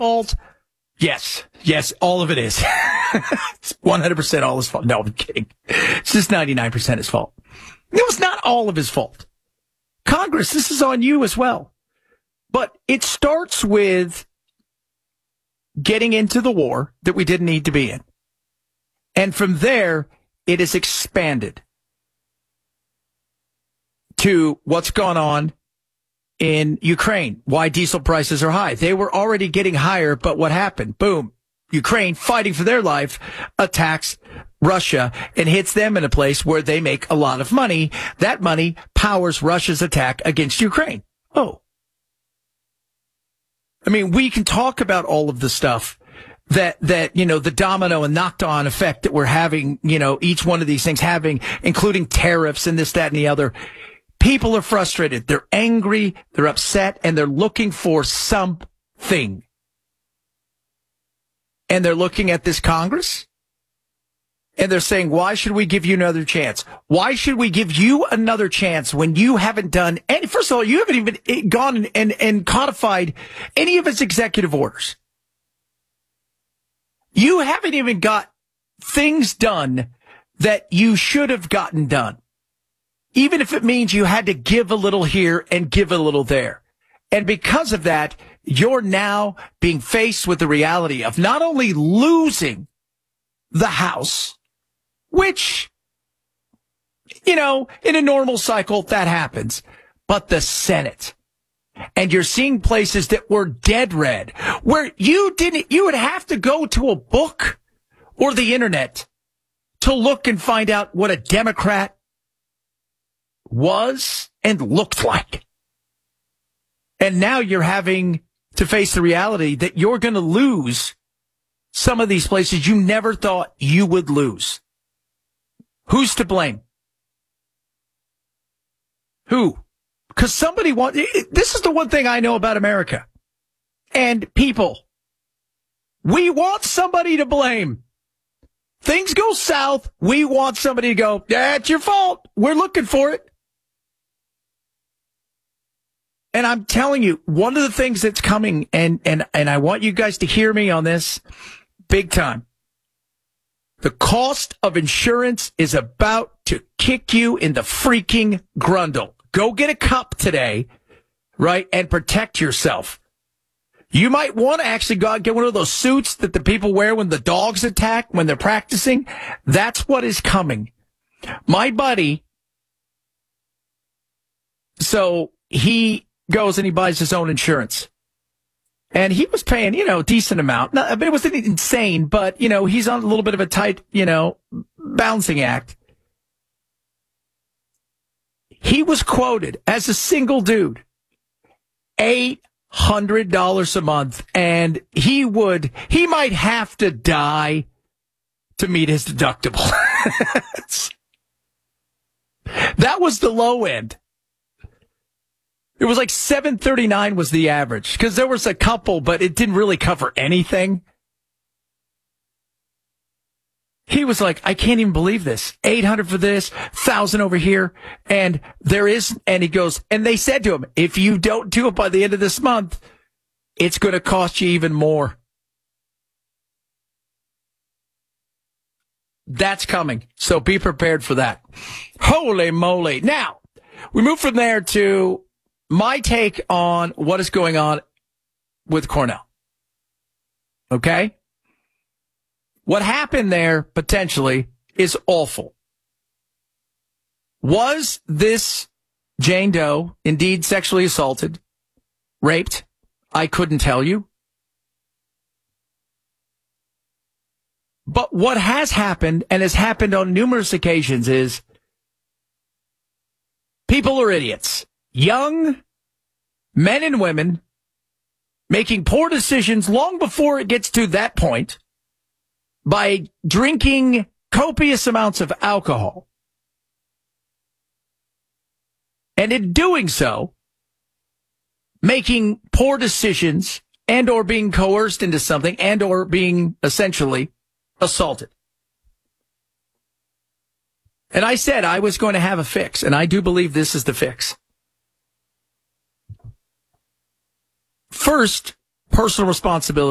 fault? Yes, all of it is. It's 100% all his fault. No, I'm kidding. It's just 99% his fault. It was not all of his fault. Congress, this is on you as well. But it starts with getting into the war that we didn't need to be in. And from there, it is expanded to what's gone on in Ukraine, why diesel prices are high. They were already getting higher, but what happened? Boom. Ukraine, fighting for their life, attacks Russia and hits them in a place where they make a lot of money. That money powers Russia's attack against Ukraine. Oh. I mean, we can talk about all of the stuff that, you know, the domino and knocked on effect that we're having, you know, each one of these things having, including tariffs and this, that, and the other. People are frustrated. They're angry. They're upset, and they're looking for something. And they're looking at this Congress, and they're saying, why should we give you another chance? Why should we give you another chance when you haven't done any? First of all, you haven't even gone and codified any of his executive orders. You haven't even got things done that you should have gotten done. Even if it means you had to give a little here and give a little there. And because of that, you're now being faced with the reality of not only losing the House, which, you know, in a normal cycle, that happens, but the Senate. And you're seeing places that were dead red, where you would have to go to a book or the internet to look and find out what a Democrat was and looked like. And now you're having to face the reality that you're going to lose some of these places you never thought you would lose. Who's to blame? Who? Because somebody this is the one thing I know about America and people. We want somebody to blame. Things go south. We want somebody to go, that's your fault. We're looking for it. And I'm telling you, one of the things that's coming, and I want you guys to hear me on this big time. The cost of insurance is about to kick you in the freaking grundle. Go get a cup today, right, and protect yourself. You might want to actually go out and get one of those suits that the people wear when the dogs attack, when they're practicing. That's what is coming. My buddy, so he goes and he buys his own insurance. And he was paying, you know, a decent amount. I mean, it wasn't insane, but, you know, he's on a little bit of a tight, you know, balancing act. He was quoted as a single dude, $800 a month, and he might have to die to meet his deductible. That was the low end. It was like $739 was the average, because there was a couple, but it didn't really cover anything. He was like, I can't even believe this. 800 for this, 1,000 over here. And he goes, and they said to him, if you don't do it by the end of this month, it's going to cost you even more. That's coming. So be prepared for that. Holy moly. Now, we move from there to my take on what is going on with Cornell. Okay? What happened there, potentially, is awful. Was this Jane Doe indeed sexually assaulted, raped? I couldn't tell you. But what has happened, and has happened on numerous occasions, is people are idiots. Young men and women making poor decisions long before it gets to that point by drinking copious amounts of alcohol. And in doing so, making poor decisions and or being coerced into something and or being essentially assaulted. And I said I was going to have a fix, and I do believe this is the fix. First, personal responsibility.